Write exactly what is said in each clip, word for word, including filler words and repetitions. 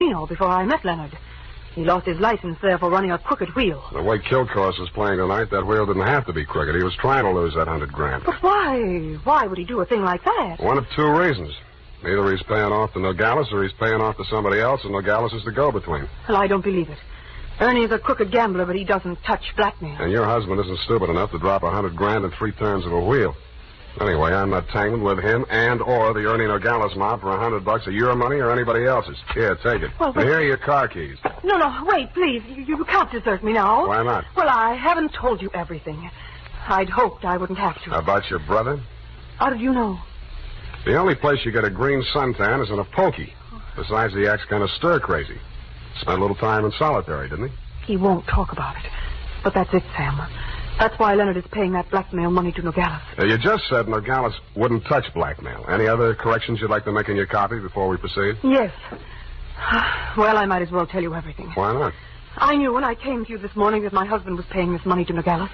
Reno before I met Leonard. He lost his license there for running a crooked wheel. The way Kilcourse was playing tonight, that wheel didn't have to be crooked. He was trying to lose that hundred grand. But why? Why would he do a thing like that? One of two reasons. Either he's paying off to Nogales or he's paying off to somebody else, and Nogales is the go-between. Well, I don't believe it. Ernie's a crooked gambler, but he doesn't touch blackmail. And your husband isn't stupid enough to drop a hundred grand in three turns of a wheel. Anyway, I'm not tangled with him and or the Ernie Nogales mob for a hundred bucks of your money or anybody else's. Here, take it. Well, but... And here are your car keys. No, no, wait, please. You, you can't desert me now. Why not? Well, I haven't told you everything. I'd hoped I wouldn't have to. About your brother? How did you know? The only place you get a green suntan is in a pokey. Besides, the act's kind of stir-crazy. Spent a little time in solitary, didn't he? He won't talk about it. But that's it, Sam. That's why Leonard is paying that blackmail money to Nogales. Uh, you just said Nogales wouldn't touch blackmail. Any other corrections you'd like to make in your copy before we proceed? Yes. Well, I might as well tell you everything. Why not? I knew when I came to you this morning that my husband was paying this money to Nogales.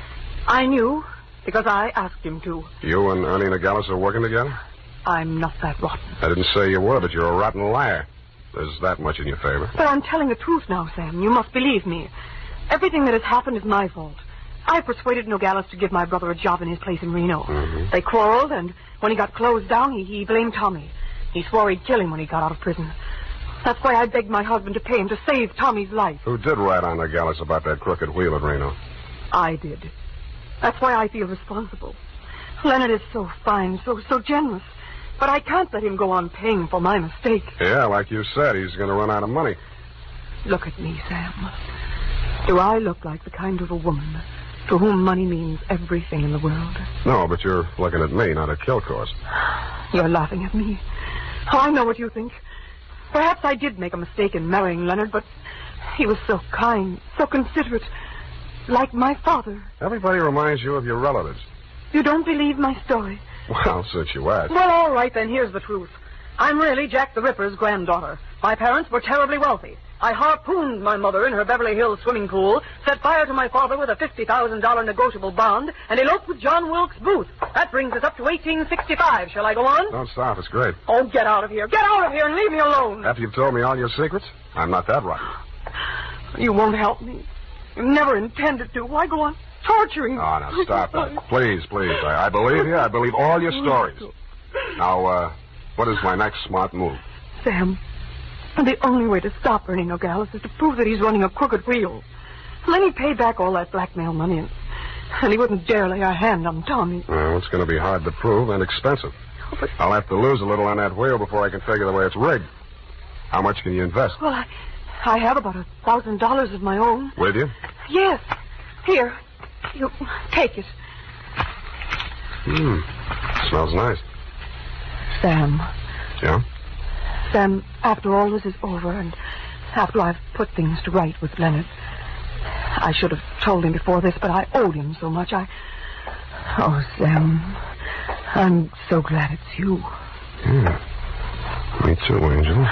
I knew because I asked him to. You and Ernie Nogales are working together? I'm not that rotten. I didn't say you were, but you're a rotten liar. There's that much in your favor. But I'm telling the truth now, Sam. You must believe me. Everything that has happened is my fault. I persuaded Nogales to give my brother a job in his place in Reno. Mm-hmm. They quarreled, and when he got closed down, he, he blamed Tommy. He swore he'd kill him when he got out of prison. That's why I begged my husband to pay him to save Tommy's life. Who did write on Nogales about that crooked wheel at Reno? I did. That's why I feel responsible. Leonard is so fine, so so generous. But I can't let him go on paying for my mistake. Yeah, like you said, he's going to run out of money. Look at me, Sam. Do I look like the kind of a woman to whom money means everything in the world? No, but you're looking at me, not at Kilcourse. You're laughing at me. Oh, I know what you think. Perhaps I did make a mistake in marrying Leonard, but he was so kind, so considerate, like my father. Everybody reminds you of your relatives. You don't believe my story? Well, since you asked. Well, all right, then, here's the truth. I'm really Jack the Ripper's granddaughter. My parents were terribly wealthy. I harpooned my mother in her Beverly Hills swimming pool, set fire to my father with a fifty thousand dollars negotiable bond, and eloped with John Wilkes Booth. That brings us up to eighteen sixty-five. Shall I go on? Don't stop. It's great. Oh, get out of here. Get out of here and leave me alone. After you've told me all your secrets, I'm not that rotten. You won't help me. You never intended to. Why go on torturing me? Oh, now, stop that. Please, please. I, I believe you. I believe all your stories. Now, uh, what is my next smart move? Sam, the only way to stop Ernie Nogales is to prove that he's running a crooked wheel. And then he'd pay back all that blackmail money, and, and he wouldn't dare lay a hand on Tommy. Well, it's going to be hard to prove and expensive. Oh, but... I'll have to lose a little on that wheel before I can figure the way it's rigged. How much can you invest? Well, I, I have about a thousand dollars of my own. With you? Yes. Here. You take it. Hmm. Smells nice. Sam. Yeah? Sam, after all this is over and after I've put things to right with Leonard, I should have told him before this, but I owed him so much. I... Oh, Sam, I'm so glad it's you. Yeah. Me too, Angel.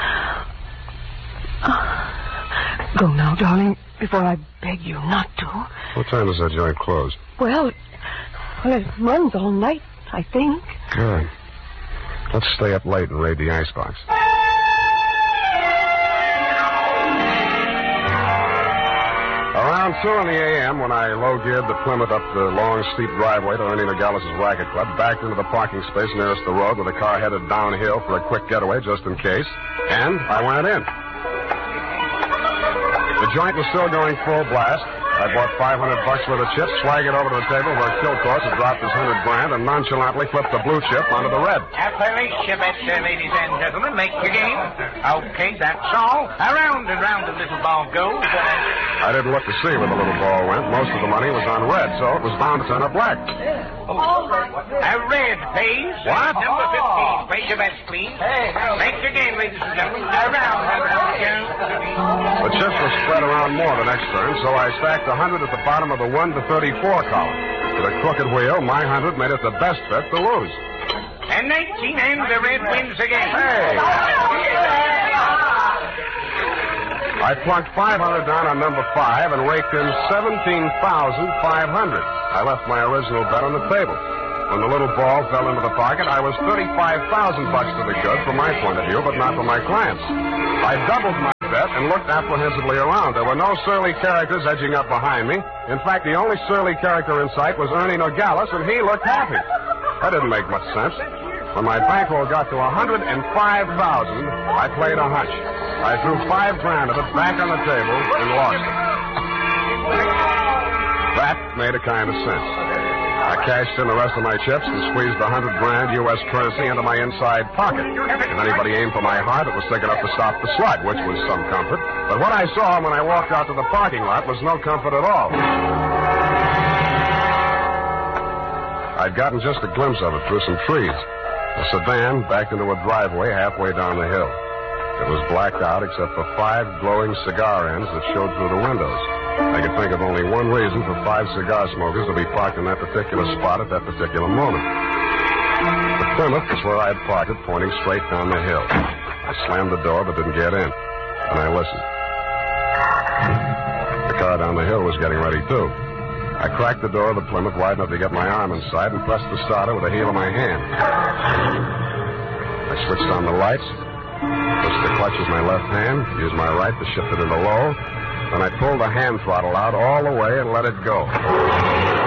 Go now, darling, before I beg you not to. What time does that joint close? Well, well, it runs all night, I think. Good. Let's stay up late and raid the icebox. Around two in the a m, when I low-geared the Plymouth up the long, steep driveway to Ernie Nogales' racket club, backed into the parking space nearest the road with the car headed downhill for a quick getaway just in case, and I went in. The joint was still going full blast. I bought five hundred bucks worth of chips, swagged it over to the table where Kilcourse had dropped his hundred grand, and nonchalantly flipped the blue chip onto the red. Appalachia, uh, ladies and gentlemen, make your game. Okay, that's all. Around and round the little ball goes. Uh... I didn't look to see where the little ball went. Most of the money was on red, so it was bound to turn up black. Oh, a red pays. What? Number fifteen. Raise your bets, please. Hey, make your game, ladies and gentlemen. Around and round again. The chips were spread around more the next turn, so I stacked a hundred at the bottom of the one to thirty-four column. With a crooked wheel, my hundred made it the best bet to lose. And nineteen, and the red wins again. Hey! I plunked five hundred down on number five and raked in seventeen thousand five hundred. I left my original bet on the table. When the little ball fell into the pocket, I was thirty-five thousand bucks to the good from my point of view, but not for my clients. I doubled my bet and looked apprehensively around. There were no surly characters edging up behind me. In fact, the only surly character in sight was Ernie Nogales, and he looked happy. That didn't make much sense. When my bankroll got to one hundred five thousand dollars, I played a hunch. I threw five grand of it back on the table and lost it. That made a kind of sense. I cashed in the rest of my chips and squeezed the hundred grand U S currency into my inside pocket. If anybody aimed for my heart, it was thick enough to stop the slug, which was some comfort. But what I saw when I walked out to the parking lot was no comfort at all. I'd gotten just a glimpse of it through some trees. The sedan backed into a driveway halfway down the hill. It was blacked out except for five glowing cigar ends that showed through the windows. I could think of only one reason for five cigar smokers to be parked in that particular spot at that particular moment. The Plymouth was where I had parked it, pointing straight down the hill. I slammed the door but didn't get in, and I listened. The car down the hill was getting ready, too. I cracked the door of the Plymouth wide enough to get my arm inside and pressed the starter with the heel of my hand. I switched on the lights, pushed the clutch with my left hand, used my right to shift it into low. Then I pulled the hand throttle out all the way and let it go.